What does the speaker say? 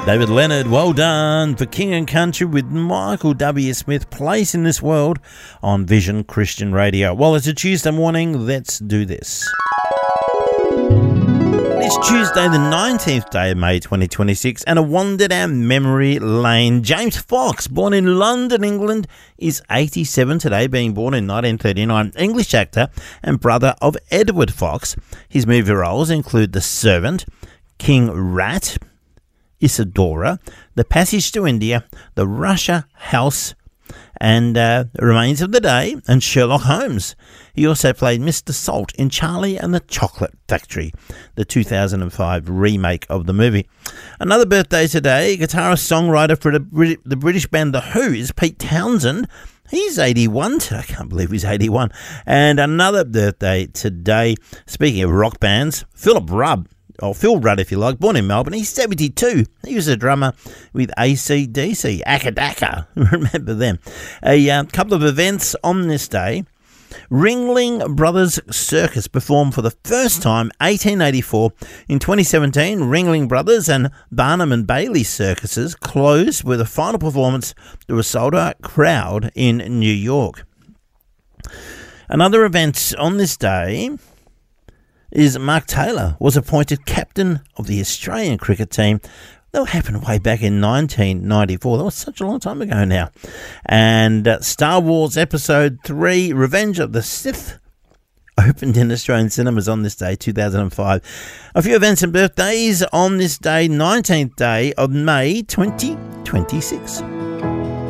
David Leonard, well done for King and Country with Michael W. Smith, Place in This World on Vision Christian Radio. Well, it's a Tuesday morning. Let's do this. It's Tuesday, the 19th day of May 2026, and a wander down memory lane. James Fox, born in London, England, is 87 today, being born in 1939. English actor and brother of Edward Fox. His movie roles include The Servant, King Rat, Isadora, The Passage to India, The Russia House, and Remains of the Day, and Sherlock Holmes. He also played Mr. Salt in Charlie and the Chocolate Factory, the 2005 remake of the movie. Another birthday today, guitarist, songwriter for the British band The Who is Pete Townsend. He's 81 today. I can't believe he's 81. And another birthday today, speaking of rock bands, Phil Rudd, if you like, born in Melbourne. He's 72. He was a drummer with AC/DC, Akadaka. Remember them. A couple of events on this day. Ringling Brothers Circus performed for the first time 1884. In 2017, Ringling Brothers and Barnum and Bailey circuses closed with a final performance to a sold-out crowd in New York. Another event on this day is Mark Taylor was appointed captain of the Australian cricket team. That happened way back in 1994. That was such a long time ago now. And Star Wars Episode 3, Revenge of the Sith, opened in Australian cinemas on this day, 2005. A few events and birthdays on this day, 19th day of May 2026.